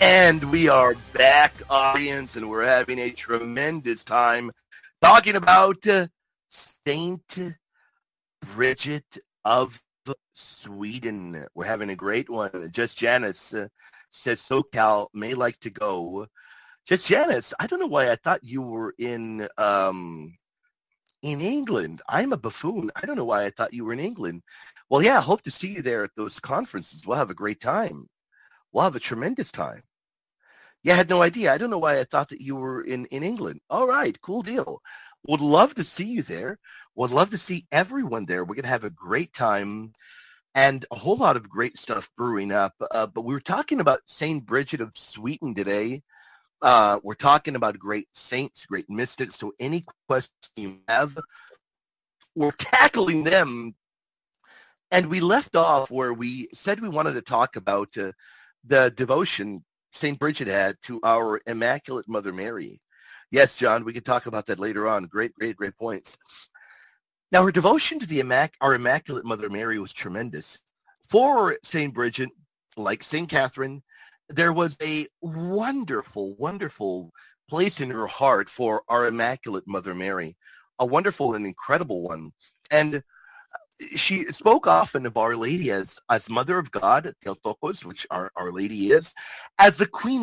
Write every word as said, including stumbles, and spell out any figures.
And we are back, audience, and we're having a tremendous time talking about uh, Saint Bridget of Sweden. We're having a great one. Just Janice uh, says SoCal may like to go. Just Janice, I don't know why I thought you were in um, in England. I'm a buffoon. I don't know why I thought you were in England. Well, yeah, I hope to see you there at those conferences. We'll have a great time. We'll have a tremendous time. Yeah, I had no idea. I don't know why I thought that you were in, in England. All right, cool deal. Would love to see you there. Would love to see everyone there. We're going to have a great time and a whole lot of great stuff brewing up. Uh, but we were talking about Saint Bridget of Sweden today. Uh, we're talking about great saints, great mystics. So any questions you have, we're tackling them. And we left off where we said we wanted to talk about uh, the devotion Saint Bridget had to our Immaculate Mother Mary. Yes, John, we can talk about that later on. Great, great, great points. Now, her devotion to the Immac- our Immaculate Mother Mary was tremendous. For Saint Bridget, like Saint Catherine, there was a wonderful, wonderful place in her heart for our Immaculate Mother Mary, a wonderful and incredible one. And she spoke often of Our Lady as, as Mother of God, Theotokos, which our, our Lady is, as the Queen